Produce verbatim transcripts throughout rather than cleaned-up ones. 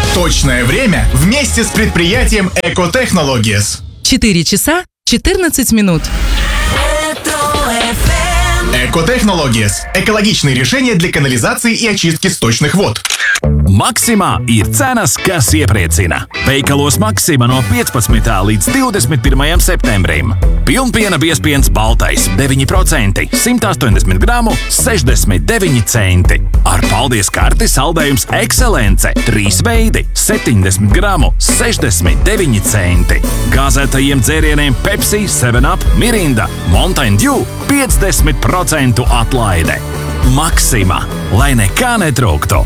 Точное время вместе с предприятием Экотехнологиес. четыре часа четырнадцать минут. Экотехнологиес – ekoloģiskие решения для канализации и очистки сточных вод. Maksimā ir cenas, kas iepriecina. Veikalos Maksima no piecpadsmitā līdz divdesmit pirmajam septembrim. Pilnpiena biezpiens baltais deviņi procenti, simt astoņdesmit gramu, sešdesmit deviņi centi. Ar paldies karti saldējums Ekscelence, trīs veidi, septiņdesmit gramu, sešdesmit deviņi centi. Gāzētajiem dzērieniem Pepsi, seven up, Mirinda, Mountain Dew, piecdesmit procentu atlaide. Maksima, lai nekā netrūktu.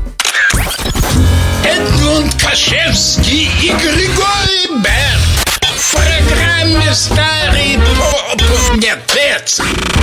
Эдмунд Кашевский и Григорий Берг в программе «Старый мертвец».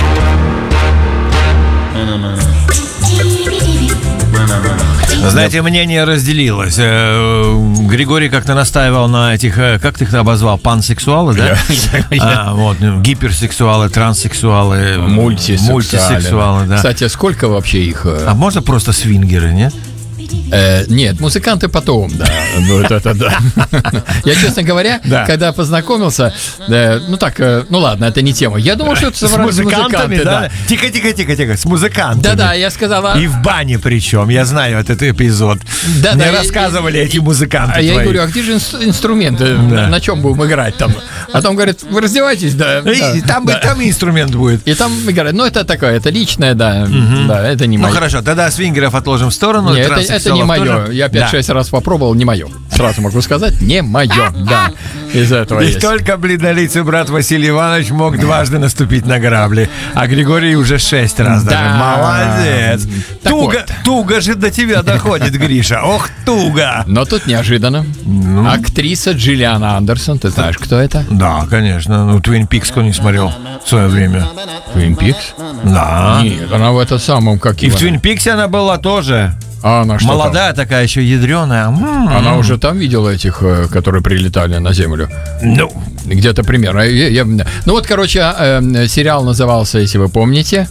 Знаете, мнение разделилось. Григорий как-то настаивал на этих, как ты их обозвал, пансексуалы, да? А, вот, гиперсексуалы, транссексуалы, мультисексуалы. мультисексуалы, да. Кстати, сколько вообще их? А можно просто свингеры, нет? Э, нет, музыканты потом, да. Вот это да. Я, честно говоря, да. когда познакомился, э, ну так, э, ну ладно, это не тема. Я думал, что это с музыкантами, музыканты, да? да. Тихо, тихо, тихо, тихо, с музыкантами. Да-да, я сказала. И в бане причем, я знаю этот эпизод. Да, Мне да, рассказывали и, эти музыканты. А твои. Я говорю, а где же инструменты? Да. На чем будем играть там? А там говорят, вы раздевайтесь, да. И, да там, да. там инструмент будет. И там играют. Ну, это такое, это личное, да. Угу. Да, это не мое. Ну хорошо, тогда свингеров отложим в сторону. Нет, это, это не мое. Тоже? Я пять-шесть да. раз попробовал, не мое. Сразу могу сказать, не мое. Да, из этого И есть. только бледнолицый брат Василий Иванович мог дважды наступить на грабли, а Григорий уже шесть раз да. даже. Молодец. Туго, вот. туго же до тебя доходит, Гриша. Ох, туго. Но тут неожиданно. Ну. Актриса Джиллиана Андерсон, ты знаешь, кто это? Да, конечно. Ну, Twin Peaks кто не смотрел в свое время. Twin Peaks? Да. Нет, она в этом самом, как И в Twin Peaks она была тоже. А она что молодая там? Такая еще ядреная. М-м-м. Она уже там видела этих, которые прилетали на Землю? Ну, где-то примерно. Я, я, ну вот, короче, э, сериал назывался, если вы помните.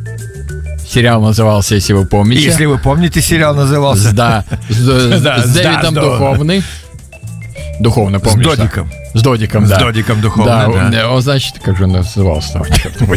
Сериал назывался, если вы помните. Если вы помните, сериал назывался. Да, с Дэвидом Духовным. Духовно, помнишь? С Додиком. С Додиком, да. С Додиком Духовным, да. да. Он, значит, как же он назывался там?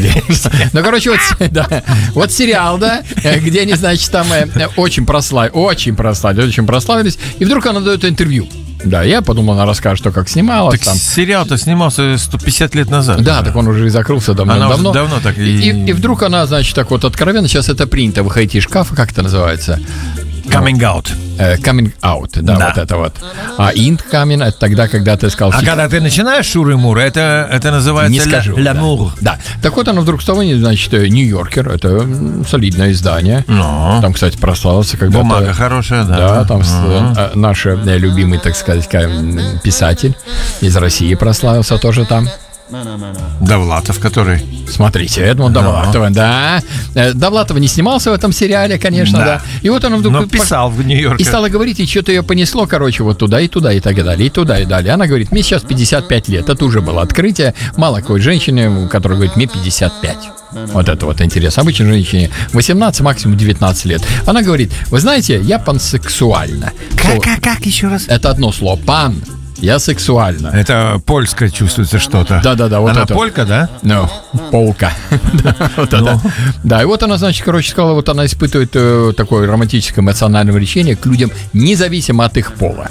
Ну, короче, вот, да, вот сериал, да, где они, значит, там очень прославились, очень прославились, очень прославились, и вдруг она дает интервью. Да, я подумал, она расскажет, что как снималась. Так там. Сериал-то снимался сто пятьдесят лет назад. Да, так он уже и закрылся давно-давно. Она уже давно так и... И, и вдруг она, значит, так вот откровенно, сейчас это принято выходить из шкафа, как это называется? Coming out. Coming out, да, да, вот это вот. А incoming — это тогда, когда ты сказал... А когда ты начинаешь шуры-муры, это, это называется не скажу, l'amour. Да. да. Так вот она вдруг стала, значит, Нью-Йоркер, это солидное издание. Но. Там, кстати, прославился когда-то... Бумага хорошая, да. Да, там uh-huh. наш любимый, так сказать, писатель из России прославился тоже там. Довлатов, который... Смотрите, Эдмунд Довлатов, да. Довлатов не снимался в этом сериале, конечно, да. да. И вот он вдруг... Но писал в Нью-Йорке. И стала говорить, и что-то ее понесло, короче, вот туда и туда, и так далее, и туда, и далее. Она говорит, мне сейчас пятьдесят пять лет. Это уже было открытие. Мало какой женщины, которая говорит, мне пятьдесят пять. Вот это вот интересно. Обычно женщине восемнадцать, максимум девятнадцать лет. Она говорит, вы знаете, я пансексуальна. Как, как, как еще раз? Это одно слово, пан. Я сексуальна. Это польское чувствуется что-то. Да-да-да. Вот она это. Полька, да? Ну, полка. Вот это. Да, и вот она, значит, короче сказала, вот она испытывает такое романтическое эмоциональное влечение к людям, независимо от их пола.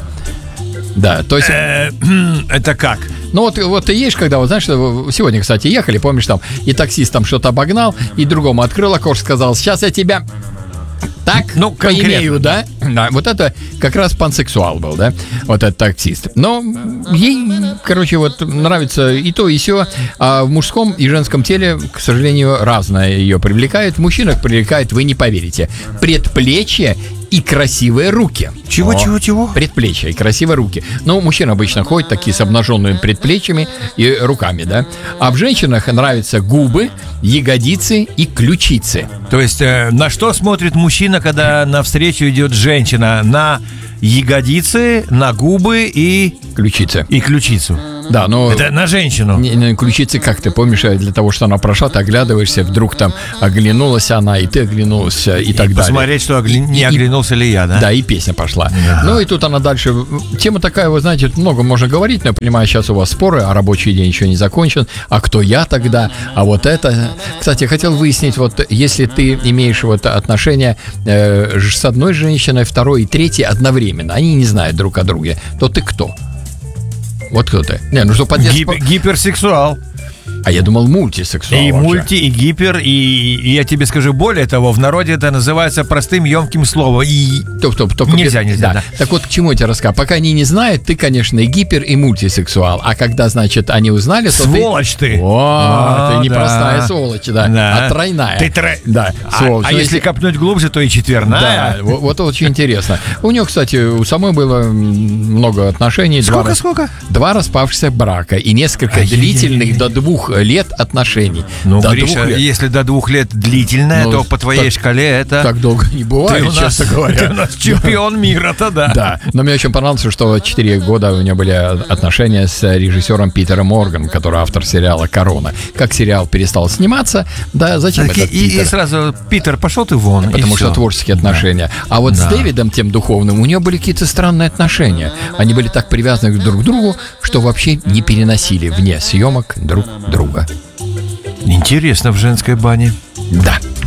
Да, то есть... Это как? Ну вот, вот ты едешь, когда, вот знаешь, сегодня, кстати, ехали, помнишь, там, и таксист там что-то обогнал, и другому открыл окошко, сказал, сейчас я тебя... Так, ну, поимею, да? Да, вот это как раз пансексуал был, да? Вот этот таксист. Но ей, короче, вот нравится и то, и сё. А в мужском и женском теле, к сожалению, разное ее привлекает. В мужчинах привлекает, вы не поверите, предплечье и красивые руки. Чего, О, чего, чего? Предплечья и красивые руки. Ну, мужчины обычно ходят такие с обнаженными предплечьями и руками, да? А в женщинах нравятся губы, ягодицы и ключицы. То есть э, на что смотрит мужчина, когда навстречу идет женщина? На ягодицы, на губы и... Ключицы. И ключицу. Да, но... Это на женщину. Не, не, ключицы, как ты помнишь, для того, что она прошла, ты оглядываешься, вдруг там оглянулась она, и ты оглянулся, и, И так далее. посмотреть, что огля- не И- оглянулся ли я, да? Да, и песня пошла. Ну и тут она дальше. Тема такая, вы знаете, много можно говорить, но я понимаю, сейчас у вас споры, а рабочий день еще не закончен. А кто я тогда? А вот это. Кстати, я хотел выяснить, вот если ты имеешь вот отношения э, с одной женщиной, второй и третьей одновременно, они не знают друг о друге, то ты кто? Вот кто ты? Не, ну что поднять Гип- спор- гиперсексуал. А я думал мультисексуал. И вообще. мульти, и гипер, и, и я тебе скажу более того, в народе это называется простым емким словом. И Топ, топ, топ, Нельзя, нельзя, да. Так вот, к чему я тебе рассказал? Пока они не знают, ты, конечно, и гипер, и мультисексуал. А когда, значит, они узнали, то сволочь ты. ты... О, А, ты не да. простая сволочь, да, Да. а тройная. Ты тро- Да, А, сволочь. а Ну, если копнуть глубже, то и Да, четверная. вот, вот очень интересно. У нее, кстати, у самой было м, много отношений. Сколько, два, раз- сколько? Два распавшихся брака и несколько Ай-яй-яй. длительных до двух лет отношений. Ну, до Гриша, двух лет. если до двух лет длительная, Ну, то по твоей так- шкале это... Так долго не ты бывает, у нас, честно говоря. ты у нас чемпион мира-то, да. Да, но мне очень понравилось, что четыре года у нее были отношения с режиссером Питером Морганом, который автор сериала «Корона». Как сериал перестал сниматься, да, зачем Так и, этот и- и Питер? сразу, Питер, пошел ты вон. и Потому что всё. творческие отношения. А вот с Дэвидом, тем духовным, у нее были какие-то странные отношения. Они были так привязаны друг к другу, что вообще не переносили вне съемок друг друга. Интересно в женской бане. Да.